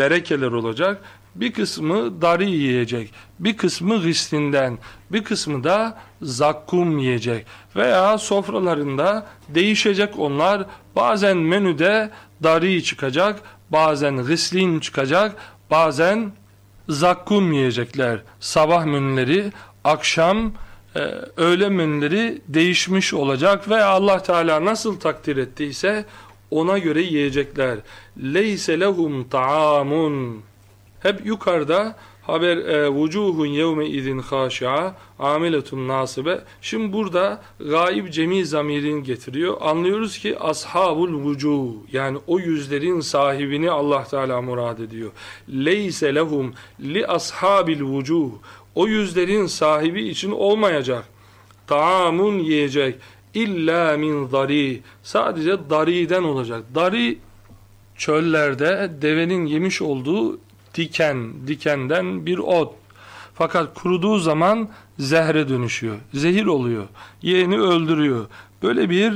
derekeler olacak. Bir kısmı darı yiyecek, bir kısmı gıslinden, bir kısmı da zakkum yiyecek. Veya sofralarında değişecek onlar. Bazen menüde darı çıkacak, bazen gıslin çıkacak, bazen zakkum yiyecekler. Sabah menüleri, akşam öğle menüleri değişmiş olacak ve Allah Teala nasıl takdir ettiyse ona göre yiyecekler. Leyse lehum ta'amun. Hep yukarıda haber vucuhun yevme izin haşi'a amiletun nasibe. Şimdi burada gaib cemi zamirini getiriyor. Anlıyoruz ki ashabul vucuh, yani o yüzlerin sahibini Allah Teala murad ediyor. Leyse lehum li ashabil vucuh. O yüzlerin sahibi için olmayacak. Taamun yiyecek. İlla min dari. Sadece dariden olacak. Dari çöllerde devenin yemiş olduğu dikenden bir ot. Fakat kuruduğu zaman zehre dönüşüyor. Zehir oluyor. Yeğeni öldürüyor. Böyle bir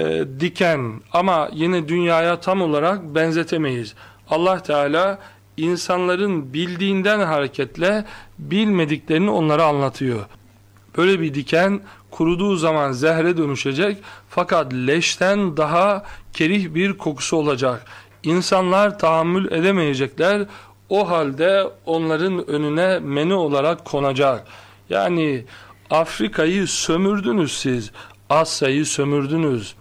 diken, ama yine dünyaya tam olarak benzetemeyiz. Allah Teala insanların bildiğinden hareketle bilmediklerini onlara anlatıyor. Böyle bir diken kuruduğu zaman zehre dönüşecek, fakat leşten daha kerih bir kokusu olacak. İnsanlar tahammül edemeyecekler. O halde onların önüne menü olarak konacak. Yani Afrika'yı sömürdünüz siz, Asya'yı sömürdünüz.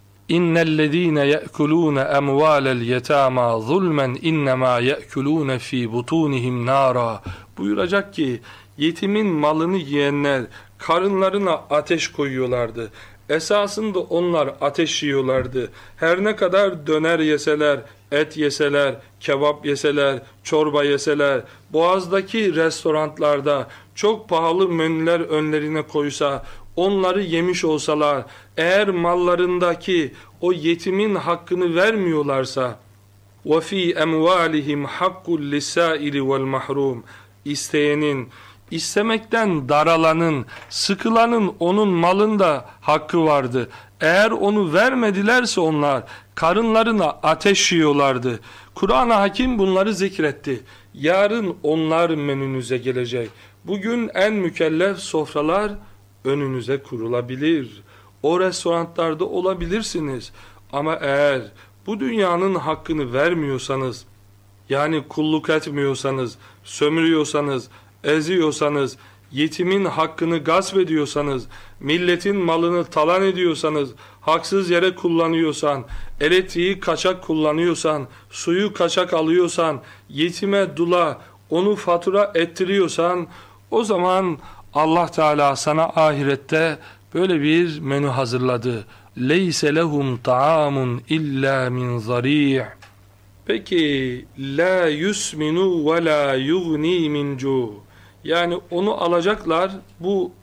İnnellezîne ye'kulûne emvâlel yetâmâ zulmen innemâ ye'kulûne fî butûnihim nâra. Buyuracak ki, yetimin malını yiyenler karınlarına ateş koyuyorlardı. Esasında onlar ateş yiyorlardı. Her ne kadar döner yeseler, et yeseler, kebap yeseler, çorba yeseler, Boğaz'daki restoranlarda çok pahalı menüler önlerine koysa, onları yemiş olsalar, eğer mallarındaki o yetimin hakkını vermiyorlarsa, وَفِي اَمْوَالِهِمْ حَقُّ لِسَّائِلِ وَالْمَحْرُومِ, İsteyenin, istemekten daralanın, sıkılanın onun malında hakkı vardı. Eğer onu vermedilerse onlar karınlarına ateş yiyorlardı. Kur'an-ı Hakim bunları zikretti. Yarın onlar menünüze gelecek. Bugün en mükellef sofralar önünüze kurulabilir. O restoranlarda olabilirsiniz. Ama eğer bu dünyanın hakkını vermiyorsanız, yani kulluk etmiyorsanız, sömürüyorsanız, eziyorsanız, yetimin hakkını gasp ediyorsanız, milletin malını talan ediyorsanız, haksız yere kullanıyorsan, elektriği kaçak kullanıyorsan, suyu kaçak alıyorsan, yetime dula, onu fatura ettiriyorsan, o zaman Allah Teala sana ahirette böyle bir menü hazırladı. Leyse lehum ta'amun illa min zari'. Peki la yusminu ve la yughni min cu'. Yani onu alacaklar. Bu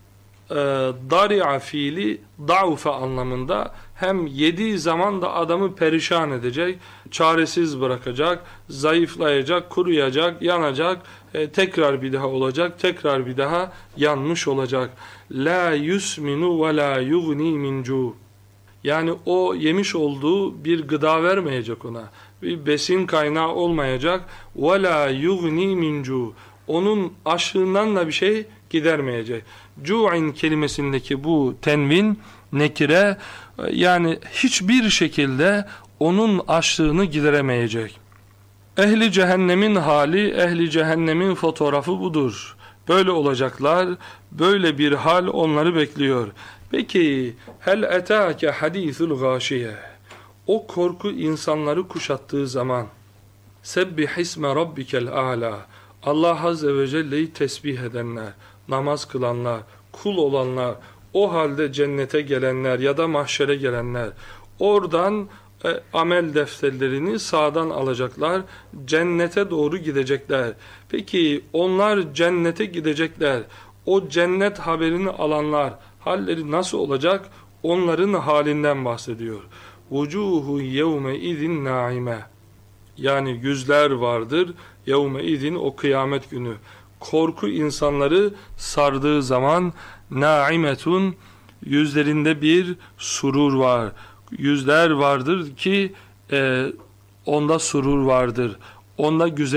dari'a fiili da'ufe anlamında, hem yediği zaman da adamı perişan edecek, çaresiz bırakacak, zayıflayacak, kuruyacak, yanacak, tekrar bir daha olacak, tekrar bir daha yanmış olacak. La yusminu ve la yughni min cu'. Yani o yemiş olduğu bir gıda vermeyecek ona. Bir besin kaynağı olmayacak. وَلَا يُغْنِي مِنْ جُوءٍ. Onun açlığından da bir şey gidermeyecek. Cu'in kelimesindeki bu tenvin, nekire, yani hiçbir şekilde onun açlığını gideremeyecek. Ehli cehennemin hali, ehli cehennemin fotoğrafı budur. Böyle olacaklar, böyle bir hal onları bekliyor. Peki, hel etâke hadîthul gâşiye. O korku insanları kuşattığı zaman, sebbih isme rabbikel a'la, Allah Azze ve Celle'yi tesbih edenler, namaz kılanlar, kul olanlar, o halde cennete gelenler ya da mahşere gelenler, oradan amel defterlerini sağdan alacaklar, cennete doğru gidecekler. Peki onlar cennete gidecekler, o cennet haberini alanlar halleri nasıl olacak? Onların halinden bahsediyor. Vucuhu yevme izin naime. Yani yüzler vardır yevme izin, o kıyamet günü. Korku insanları sardığı zaman, naimetun, yüzlerinde bir surur var. Yüzler vardır ki onda surur vardır. Onda güzel